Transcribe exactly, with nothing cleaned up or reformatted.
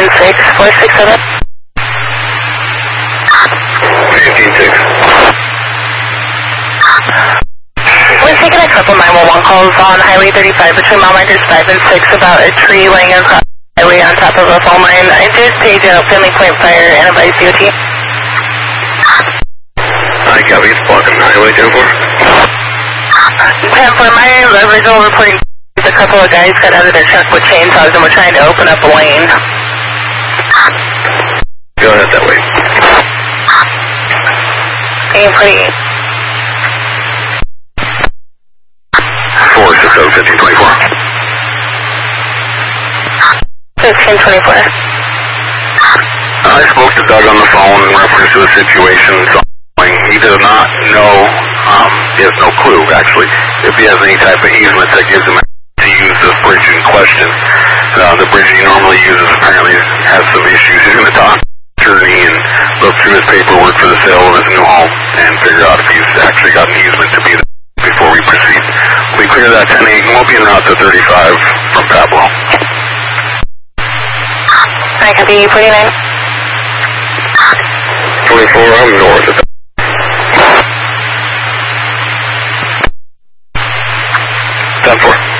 fifteen six, four six seven. fifteen six. We're taking a couple nine one one calls on Highway thirty-five between mile markers five and six about a tree laying across the highway on top of a phone line. I did page out Finley Point Fire and advise D O T. I copy. It's blocking the highway, ten four. ten four, my original reporting is a couple of guys got out of their truck with chainsaws and were trying to open up a lane. Go ahead that way. Aim pretty. four six zero, fifteen twenty-four. fifteen twenty-four. I spoke to Doug on the phone in reference to the situation. So he does not know, um, he has no clue, actually, if he has any type of easement that gives him to use this bridge in question. Uh, the bridge he normally uses apparently has some issues. He's going to talk to the attorney and look through his paperwork for the sale of his new home and figure out if he's actually got an easement to be there before we proceed. We clear that ten eight and we'll be en route to thirty-five from Pablo. I copy forty-nine. twenty-four, I'm north of ten four.